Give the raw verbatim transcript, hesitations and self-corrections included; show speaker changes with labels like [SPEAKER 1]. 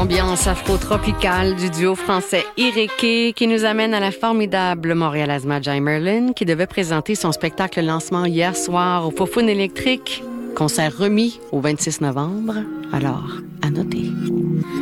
[SPEAKER 1] Ambiance afro-tropicale du duo français Ireke qui nous amène à la formidable Montréal Asma Jai Merlin qui devait présenter son spectacle lancement hier soir au Fofone électrique. Concert remis au vingt-six novembre. Alors, à noter.